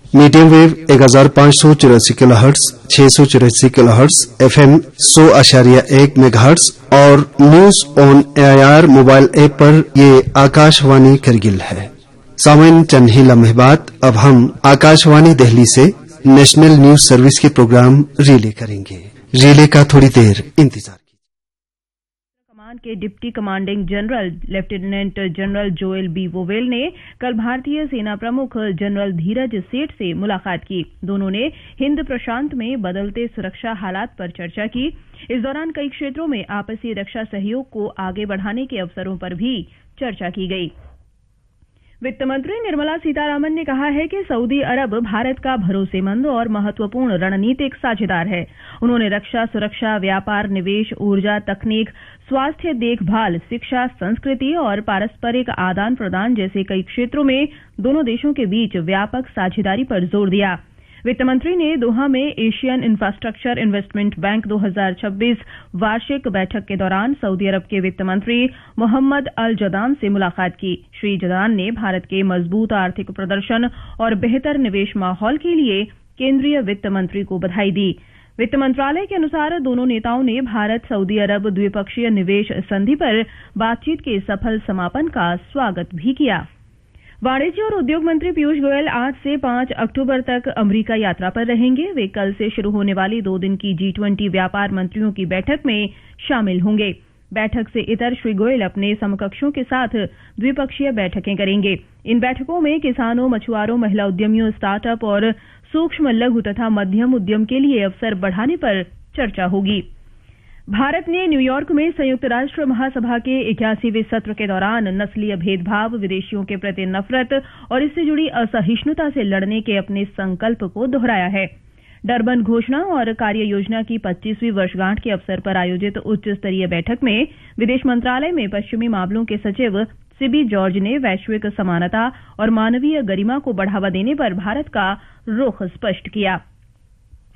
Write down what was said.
Medium wave 1584 kilohertz, 684 kilohertz, FM 100.1 megahertz और news on AIR mobile app पर ये आकाशवाणी करगिल है। सामईन चंद ही लम्हे बाद अब हम आकाशवाणी दिल्ली से नेशनल न्यूज सर्विस के प्रोग्राम रिले करेंगे। रिले का थोड़ी देर इंतजार के deputy commanding general lieutenant general Joel B vowel ने कल भारतीय सेना प्रमुख जनरल धीरज सेठ से मुलाकात की। दोनों ने हिंद प्रशांत में बदलते सुरक्षा हालात पर चर्चा की। इस दौरान कई क्षेत्रों में आपसी रक्षा सहयोग को आगे बढ़ाने के अवसरों पर भी चर्चा की गई। वित्त मंत्री निर्मला सीतारामन ने कहा है कि सऊदी अरब भारत का भरोसेमंद और महत्वपूर्ण रणनीतिक साझेदार है। उन्होंने रक्षा, सुरक्षा, व्यापार, निवेश, ऊर्जा, तकनीक, स्वास्थ्य देखभाल, शिक्षा, संस्कृति और पारस्परिक आदान प्रदान जैसे कई क्षेत्रों में दोनों देशों के बीच व्यापक साझेदारी पर जोर दिया। वित्त मंत्री ने दोहा में एशियन इंफ्रास्ट्रक्चर इन्वेस्टमेंट बैंक 2026 वार्षिक बैठक के दौरान सऊदी अरब के वित्त मंत्री मोहम्मद अल जदान से मुलाकात की। श्री जदान ने भारत के मजबूत आर्थिक प्रदर्शन और बेहतर निवेश माहौल के लिए केंद्रीय वित्त मंत्री को बधाई दी। वित्त मंत्रालय के अनुसार दोनों नेताओं ने भारत सऊदी अरब द्विपक्षीय निवेश संधि पर बातचीत के सफल समापन का स्वागत भी किया। वाणिज्य और उद्योग मंत्री पीयूष गोयल 8 से 5 अक्टूबर तक अमेरिका यात्रा पर रहेंगे। वे कल से शुरू होने वाली 2 दिन की G20 व्यापार मंत्रियों की बैठक में शामिल होंगे। बैठक से इतर श्री गोयल अपने समकक्षों के साथ द्विपक्षीय बैठकें करेंगे। इन बैठकों में किसानों, मछुआरों, महिला उद्यमियों, स्टार्टअप और सूक्ष्म, लघु तथा मध्यम उद्यम के लिए अवसर बढ़ाने पर चर्चा होगी। भारत ने न्यूयॉर्क में संयुक्त राष्ट्र महासभा के 81वें सत्र के दौरान नस्लीय भेदभाव, विदेशियों के प्रति नफरत और इससे जुड़ी असहिष्णुता से लड़ने के अपने संकल्प को दोहराया है। डरबन घोषणा और कार्य योजना की 25वीं वर्षगांठ के अवसर पर आयोजित उच्च स्तरीय बैठक में विदेश मंत्रालय में पश्चिमी मामलों के सचिव सिबी जॉर्ज ने वैश्विक समानता और मानवीय गरिमा को बढ़ावा देने पर भारत का रुख स्पष्ट किया।